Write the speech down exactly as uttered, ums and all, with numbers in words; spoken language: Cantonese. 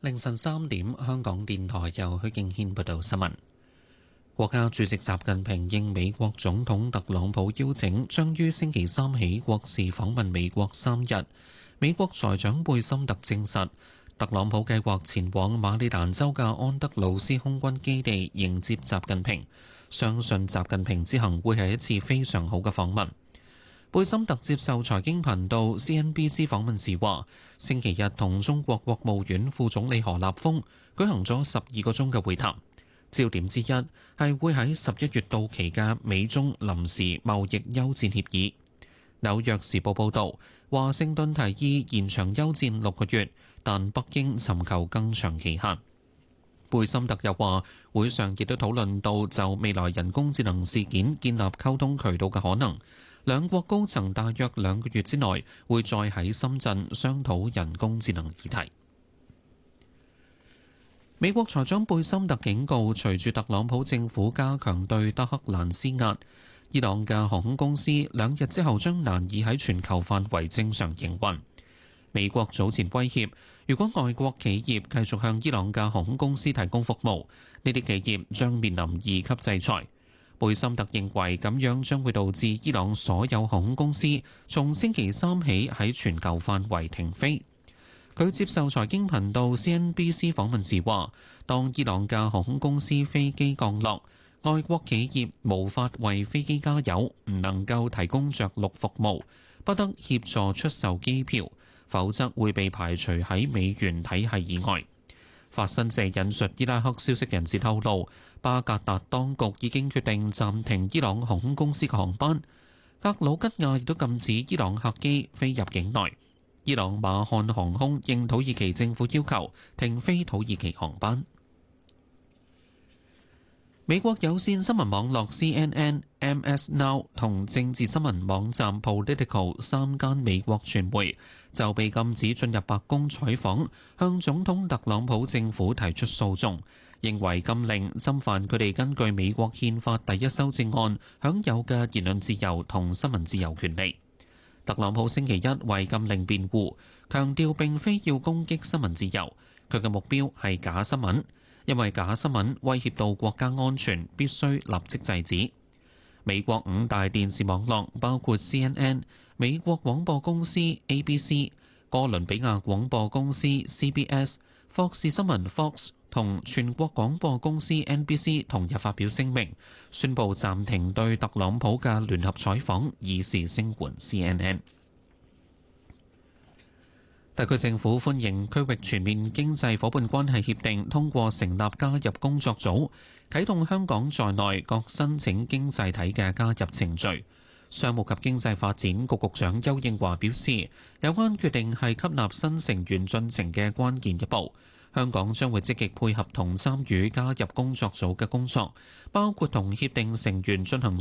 凌晨三點，香港電台由許敬軒報道新聞。國家主席習近平應美國總統特朗普邀請，將於星期三起國事訪問美國三日。美國財長貝森特證實，特朗普計劃前往馬里蘭州嘅安德魯斯空軍基地迎接習近平，相信習近平之行會係一次非常好嘅訪問。貝森特接受財經頻道 C N B C 訪問時話，星期日同中國國務院副總理何立峰舉行咗十二個鐘嘅會談，焦點之一係會喺十一月到期嘅美中臨時貿易休戰協議。紐約時報報導，華盛頓提議延長休戰六個月，但北京尋求更長期限。貝森特又話，會上亦都討論到就未來人工智能事件建立溝通渠道嘅可能。兩國高層大約兩個月之內會再喺深圳商討人工智能議題。美國財長貝森特警告，隨住特朗普政府加強對德黑蘭施壓，伊朗嘅航空公司兩日之後將難以喺全球範圍正常營運。美國早前威脅，如果外國企業繼續向伊朗嘅航空公司提供服務，呢啲企業將面臨二級制裁。貝森特認為咁樣將會導致伊朗所有航空公司從星期三起喺全球範圍停飛。佢接受財經頻道 C N B C 訪問時話，當伊朗嘅航空公司飛機降落，外國企業無法為飛機加油，唔能夠提供着陸服務，不得協助出售機票，否則會被排除喺美元體系以外。法新社引述伊拉克消息人士透露，巴格達當局已經決定暫停伊朗航空公司嘅航班，格魯吉亞亦都禁止伊朗客機飛入境內。伊朗馬漢航空應土耳其政府要求停飛土耳其航班。美國有線新聞網絡 C N N、M S Now 同政治新聞網站 Political 三間美國傳媒就被禁止進入白宮採訪，向總統特朗普政府提出訴訟，認為禁令侵犯佢哋根據美國憲法第一修正案享有嘅言論自由同新聞自由權利。特朗普星期一為禁令辯護，強調並非要攻擊新聞自由，佢嘅目標係假新聞。因為假新聞威脅到國家安全，必須立即制止。美國五大電視網絡包括 C N N、美國廣播公司 A B C、哥倫比亞廣播公司 C B S、霍士新聞 Fox 同全國廣播公司 N B C 同日發表聲明，宣布暫停對特朗普嘅聯合採訪，以示聲援 C N N。特區政府歡迎區域全面經濟夥伴關係協定通過成立加入工作組，啟動香港在內各申請經濟體嘅加入程序。商務及經濟發展局局長邱應華表示，有關決定係吸納新成員進程嘅關鍵一步。香港將會積極配合同參與加入工作組嘅工作，包括同協定成員進行